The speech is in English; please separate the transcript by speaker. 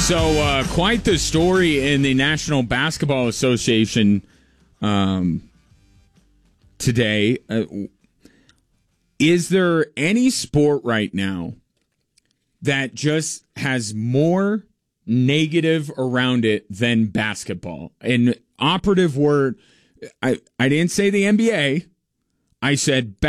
Speaker 1: So, quite the story in the National Basketball Association today. Is there any sport right now that just has more negative around it than basketball? An operative word, I didn't say the NBA. I said